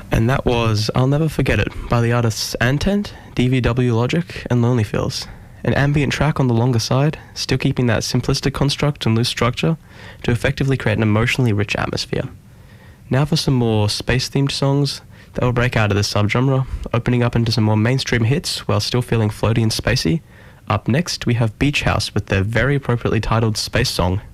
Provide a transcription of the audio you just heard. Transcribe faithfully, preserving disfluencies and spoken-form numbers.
And that was I'll Never Forget It by the artists Antent, D V W Logic, and Lonely Feels. An ambient track on the longer side, still keeping that simplistic construct and loose structure to effectively create an emotionally rich atmosphere. Now for some more space-themed songs that will break out of this subgenre, opening up into some more mainstream hits while still feeling floaty and spacey. Up next, we have Beach House with their very appropriately titled Space Song.